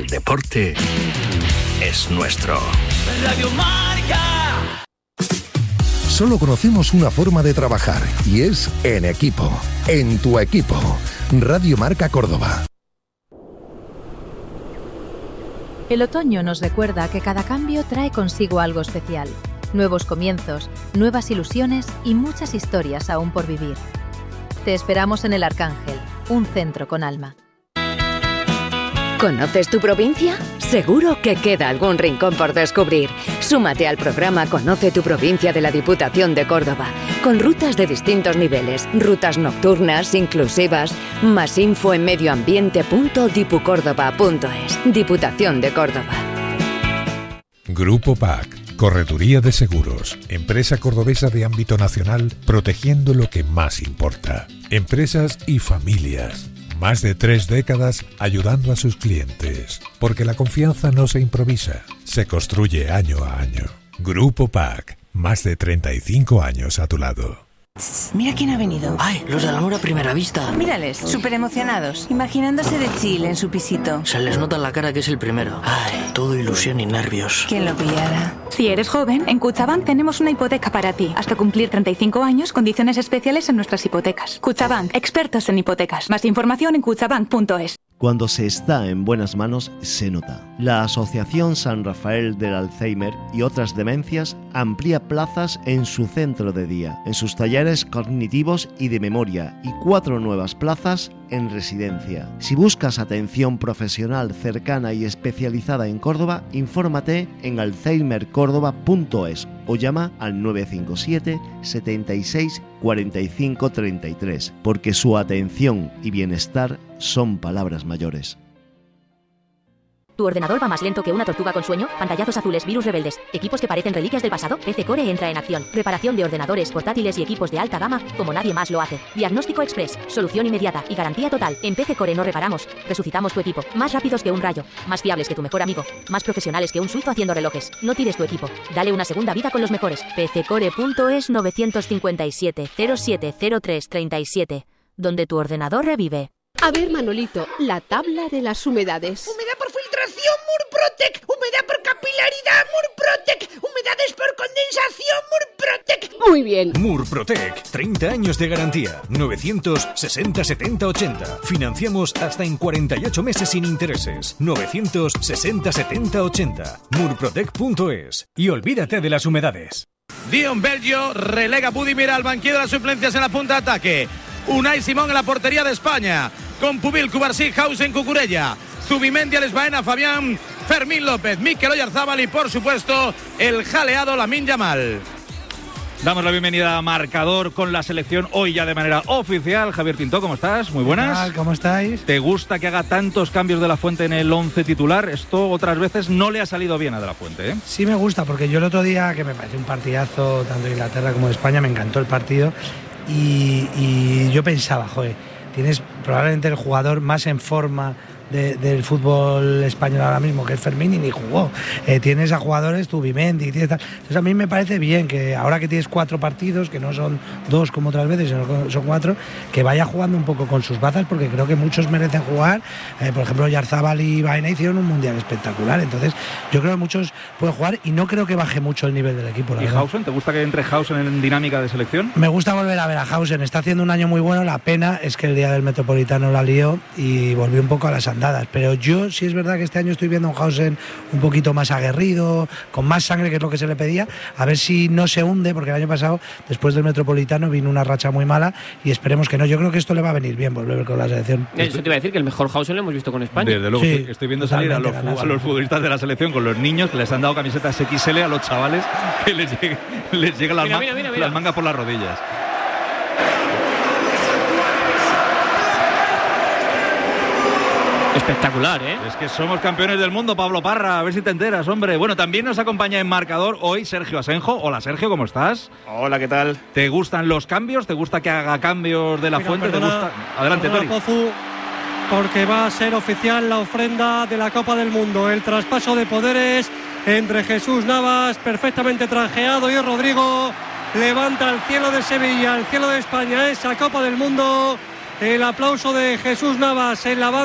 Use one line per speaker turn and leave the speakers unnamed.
el deporte es nuestro.
Radio Marca.
Solo conocemos una forma de trabajar y es en equipo, en tu equipo. Radio Marca Córdoba.
El otoño nos recuerda que cada cambio trae consigo algo especial. Nuevos comienzos, nuevas ilusiones y muchas historias aún por vivir. Te esperamos en El Arcángel, un centro con alma.
¿Conoces tu provincia? Seguro que queda algún rincón por descubrir. Súmate al programa Conoce tu provincia de la Diputación de Córdoba, con rutas de distintos niveles, rutas nocturnas, inclusivas. Más info en medioambiente.dipucórdoba.es. Diputación de Córdoba.
Grupo PAC, Correduría de Seguros, empresa cordobesa de ámbito nacional, protegiendo lo que más importa. Empresas y familias. Más de 3 décadas ayudando a sus clientes, porque la confianza no se improvisa, se construye año a año. Grupo PAC, más de 35 años a tu lado.
Mira quién ha venido.
¡Ay, los del amor a primera vista!
Mírales, súper emocionados, imaginándose de chill en su pisito.
Se les nota en la cara que es el primero. ¡Ay, todo ilusión y nervios!
¿Quién lo pillara?
Si eres joven, en Kutxabank tenemos una hipoteca para ti. Hasta cumplir 35 años, condiciones especiales en nuestras hipotecas. Kutxabank, expertos en hipotecas. Más información en kutxabank.es.
Cuando se está en buenas manos, se nota. La Asociación San Rafael del Alzheimer y otras demencias amplía plazas en su centro de día, en sus talleres cognitivos y de memoria, y 4 nuevas plazas en residencia. Si buscas atención profesional cercana y especializada en Córdoba, infórmate en alzheimercórdoba.es o llama al 957 76 45 33, porque su atención y bienestar son palabras mayores.
¿Tu ordenador va más lento que una tortuga con sueño? Pantallazos azules, virus rebeldes, equipos que parecen reliquias del pasado. PC Core entra en acción. Reparación de ordenadores, portátiles y equipos de alta gama como nadie más lo hace. Diagnóstico express, solución inmediata y garantía total. En PC Core no reparamos, resucitamos tu equipo. Más rápidos que un rayo, más fiables que tu mejor amigo, más profesionales que un suizo haciendo relojes. No tires tu equipo, dale una segunda vida con los mejores. PCcore.es 957 0703 37, donde tu ordenador revive.
A ver, Manolito, la tabla de las humedades.
Humedad por filtración, Murprotec. Humedad por capilaridad, Murprotec. Humedades por condensación, Murprotec.
Muy bien.
Murprotec, 30 años de garantía. 960 70 80. Financiamos hasta en 48 meses sin intereses. 960 70 80. Murprotec.es. Y olvídate de las humedades.
Dion Belgio relega Budimir al banquillo de las suplencias en la punta de ataque. Unai Simón en la portería de España, con Pubil, Cubarsí, Hausen, Cucurella, Zubimendi, Alex Baena, Fabián, Fermín López, Mikel Oyarzábal y por supuesto el jaleado Lamine Yamal.
Damos la bienvenida a Marcador con la selección hoy ya de manera oficial. Javier Pinto, ¿cómo estás? Muy buenas.
¿Qué tal? ¿Cómo estáis?
¿Te gusta que haga tantos cambios de La Fuente en el 11 titular? Esto otras veces no le ha salido bien a De La Fuente, ¿eh?
Sí me gusta, porque yo el otro día, que me pareció un partidazo tanto de Inglaterra como de España, me encantó el partido. Y yo pensaba, joder, tienes probablemente el jugador más en forma del fútbol español ahora mismo, que es Fermín, y ni jugó. Tienes a jugadores, Zubimendi, entonces a mí me parece bien que ahora que tienes 4 partidos, que no son 2 como otras veces, sino son 4, que vaya jugando un poco con sus bazas, porque creo que muchos merecen jugar. Por ejemplo, Oyarzábal y Baena hicieron un mundial espectacular, entonces yo creo que muchos pueden jugar y no creo que baje mucho el nivel del equipo.
¿Y Hausen? ¿Te gusta que entre Hausen en dinámica de selección?
Me gusta volver a ver a Hausen, está haciendo un año muy bueno. La pena es que el día del Metropolitano la lió y volvió un poco a las andadas, pero yo sí es verdad que este año estoy viendo a un Hausen un poquito más aguerrido, con más sangre, que es lo que se le pedía, a ver si no se hunde, porque el año pasado después del Metropolitano vino una racha muy mala y esperemos que no. Yo creo que esto le va a venir bien volver con la selección.
Eso te iba a decir, que el mejor Hausen lo hemos visto con España.
Desde luego,
sí,
estoy viendo salir a los futbolistas de la selección con los niños, que les han dado camisetas XL a los chavales, que les llegan las mangas por las rodillas.
Espectacular, ¿eh?
Es que somos campeones del mundo, Pablo Parra, a ver si te enteras, hombre. Bueno, también nos acompaña en Marcador hoy Sergio Asenjo. Hola, Sergio, ¿cómo estás?
Hola, ¿qué tal?
¿Te gustan los cambios? ¿Te gusta que haga cambios de La Fuente? ¿Te gusta? Adelante, Tori.
Pozu, porque va a ser oficial la ofrenda de la Copa del Mundo. El traspaso de poderes entre Jesús Navas, perfectamente trajeado, y Rodrigo levanta al cielo de Sevilla, al cielo de España, esa Copa del Mundo. El aplauso de Jesús Navas en la banda.